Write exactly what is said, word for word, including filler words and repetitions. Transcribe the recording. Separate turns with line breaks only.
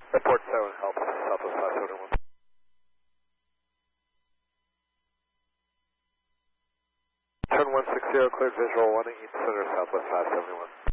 Report seven, help, Southwest five seventy-one. Turn one six zero, cleared visual, one eight center, Southwest five seventy-one.